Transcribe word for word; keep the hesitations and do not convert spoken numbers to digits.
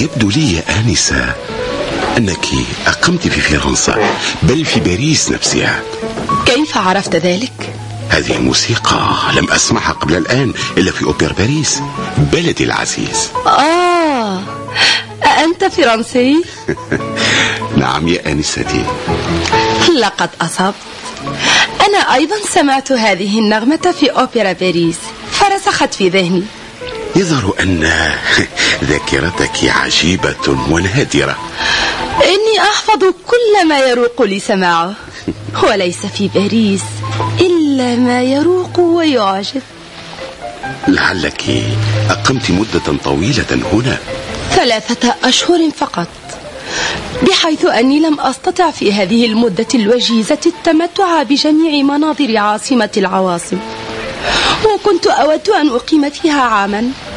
يبدو لي يا آنسة أنك أقمت في فرنسا، بل في باريس نفسها. كيف عرفت ذلك؟ هذه الموسيقى لم أسمعها قبل الآن إلا في أوبر باريس، بلدي العزيز. آه، أنت فرنسي؟ نعم يا آنستي. لقد أصبت، أنا أيضا سمعت هذه النغمة في أوبرا باريس فرسخت في ذهني. يظهر أن ذاكرتك عجيبة ونادرة. إني أحفظ كل ما يروق لي سماعه، وليس في باريس إلا ما يروق ويعجب. لعلك أقمت مدة طويلة هنا. ثلاثة أشهر فقط، بحيث أني لم أستطع في هذه المدة الوجيزة التمتع بجميع مناظر عاصمة العواصم، وكنت أود أن أقيم فيها عاما